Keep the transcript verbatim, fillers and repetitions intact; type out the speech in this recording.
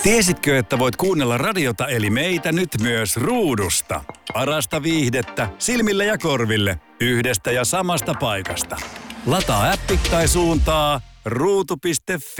Tiesitkö, että voit kuunnella radiota eli meitä nyt myös ruudusta? Parasta viihdettä silmille ja korville yhdestä ja samasta paikasta. Lataa appi tai suuntaa ruutu piste fi.